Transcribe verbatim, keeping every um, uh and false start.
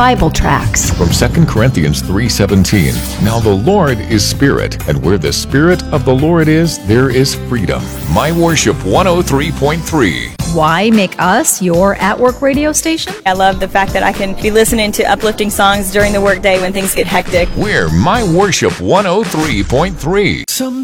Bible tracts. From Second Corinthians three seventeen, now the Lord is Spirit, and where the Spirit of the Lord is, there is freedom. My Worship one oh three point three. Why make us your at-work radio station? I love the fact that I can be listening to uplifting songs during the workday when things get hectic. We're My Worship one oh three point three. Some